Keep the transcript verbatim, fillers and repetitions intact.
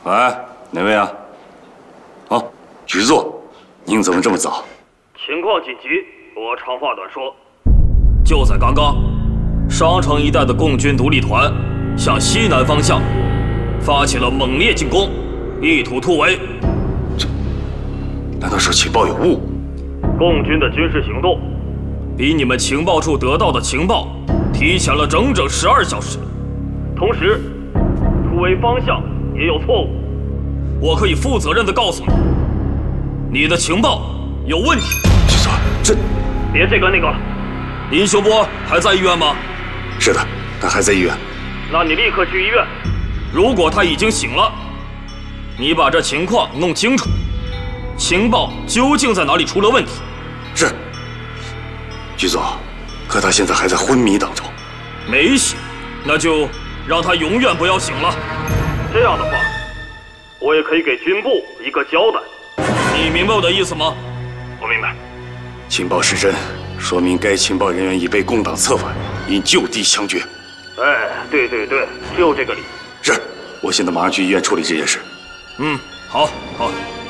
喂，哪位啊？哦，局座，您怎么这么早？ 情况紧急，我长话短说。就在刚刚，商城一带的共军独立团向西南方向发起了猛烈进攻，意图突围。 这难道是情报有误？ 共军的军事行动比你们情报处得到的情报提前了整整十二小时，同时突围方向也有错误。我可以负责任地告诉你，你的情报有问题。 局座，这别这个那个了。林修波还在医院吗？ 是的，他还在医院。 那你立刻去医院。如果他已经醒了，你把这情况弄清楚，情报究竟在哪里出了问题。 是。局座，可他现在还在昏迷当中。 没醒，那就让他永远不要醒了。这样的话，我也可以给军部一个交代。你明白我的意思吗？我明白。 情报失真，说明该情报人员已被共党策反，应就地枪决。 哎，对对对，就这个理。 是，我现在马上去医院处理这件事。 嗯，好，好。